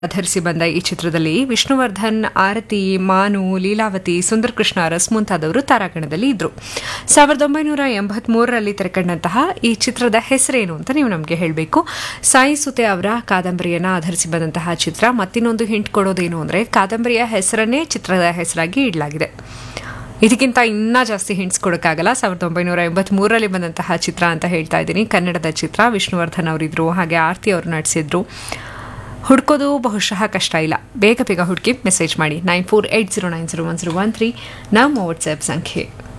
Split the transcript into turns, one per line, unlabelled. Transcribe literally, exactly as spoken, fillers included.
ಧರಿಸಿ ಬಂದ ಈ ಚಿತ್ರದಲ್ಲಿ ವಿಷ್ಣುವರ್ಧನ್, ಆರತಿ, ಮಾನು, ಲೀಲಾವತಿ, ಸುಂದರ್ ಕೃಷ್ಣ ಅರಸ್ ಮುಂತಾದವರು ತಾರಾಗಣದಲ್ಲಿ ಇದ್ರು. ಸಾವಿರದ ಒಂಬೈನೂರ ಎಂಬತ್ತ್ ಮೂರರಲ್ಲಿ ತೆರೆಕಂಡಂತಹ ಈ ಚಿತ್ರದ ಹೆಸರೇನು ಅಂತ ನೀವು ನಮಗೆ ಹೇಳಬೇಕು. ಸಾಯಿ ಸುತೆ ಅವರ ಕಾದಂಬರಿಯನ್ನು ಆಧರಿಸಿ ಬಂದಂತಹ ಚಿತ್ರ. ಮತ್ತಿನ್ನೊಂದು ಹಿಂಟ್ ಕೊಡೋದೇನು ಅಂದರೆ, ಕಾದಂಬರಿಯ ಹೆಸರನ್ನೇ ಚಿತ್ರದ ಹೆಸರಾಗಿ ಇಡಲಾಗಿದೆ. ಇದಕ್ಕಿಂತ ಇನ್ನೂ ಜಾಸ್ತಿ ಹಿಂಟ್ಸ್ ಕೊಡೋಕ್ಕಾಗಲ್ಲ. ಸಾವಿರದ ಒಂಬೈನೂರ ಎಂಬತ್ತ್ ಮೂರರಲ್ಲಿ ಬಂದಂತಹ ಚಿತ್ರ ಅಂತ ಹೇಳ್ತಾ ಇದ್ದೀನಿ. ಕನ್ನಡದ ಚಿತ್ರ. ವಿಷ್ಣುವರ್ಧನ್ ಅವರಿದ್ರು, ಹಾಗೆ ಆರತಿ ಅವರು ನಟಿಸಿದ್ರು. ಹುಡ್ಕೋದು ಬಹುಶಃ ಕಷ್ಟ ಇಲ್ಲ. ಬೇಗ ಬೇಗ ಹುಡುಕಿ ಮೆಸೇಜ್ ಮಾಡಿ. Nine four eight zero nine zero one zero one three ನಮ್ಮ ವಾಟ್ಸ್ಆ್ಯಪ್ ಸಂಖ್ಯೆ.